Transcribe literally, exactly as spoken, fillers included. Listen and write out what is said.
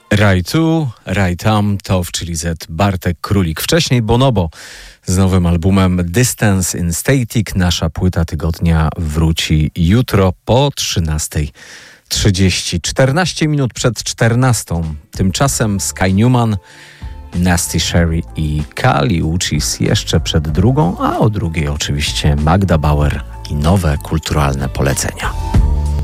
Right tu, right tam, to w Chili Z Bartek Królik. Wcześniej Bonobo z nowym albumem Distance in Static. Nasza płyta tygodnia wróci jutro po trzynastej trzydzieści. czternaście minut przed czternastą. Tymczasem Sky Newman, Nasty Sherry i Kali Uchis jeszcze przed drugą, a o drugiej oczywiście Magda Bauer i nowe kulturalne polecenia.